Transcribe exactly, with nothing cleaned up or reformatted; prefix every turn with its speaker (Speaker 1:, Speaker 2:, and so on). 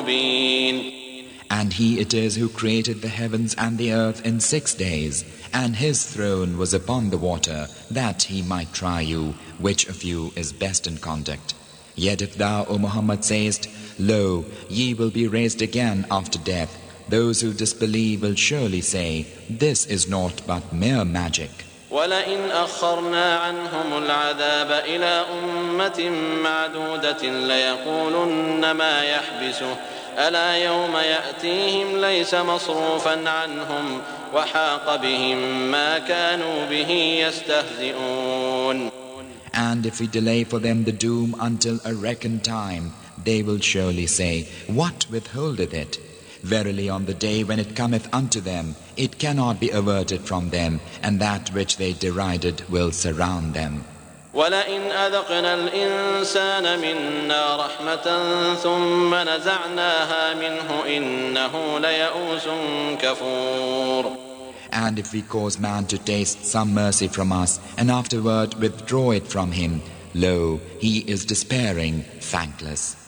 Speaker 1: And He it is who created the heavens and the earth in six days, and His throne was upon the water, that He might try you, which of you is best in conduct. Yet if thou, O Muhammad, sayest, Lo, ye will be raised again after death, those who disbelieve will surely say, This is naught but mere magic.
Speaker 2: وَلَئِنْ أَخَّرْنَا عَنْهُمُ الْعَذَابَ إِلَىٰ أُمَّةٍ مَّعْدُودَةٍ لَيَقُولُنَّ مَا يَحْبِسُهُ أَلَا يَوْمَ يَأْتِيهِمْ لَيْسَ مَصْرُوفًا عَنْهُمْ وَحَاقَ بِهِم مَّا كَانُوا بِهِ يَسْتَهْزِئُونَ.
Speaker 1: And if we delay for them the doom until a reckoned time, they will surely say, What withholdeth it? Verily on the day when it cometh unto them, it cannot be averted from them, and that which they derided will surround them.
Speaker 2: وَلَئِنْ أَذَقْنَا الْإِنسَانَ مِنَّا رَحْمَةً ثُمَّ نَزَعْنَاهَا مِنْهُ إِنَّهُ لَيَئُوسٌ كَفُورٌ.
Speaker 1: And if we cause man to taste some mercy from us, and afterward withdraw it from him, lo, he is despairing, thankless.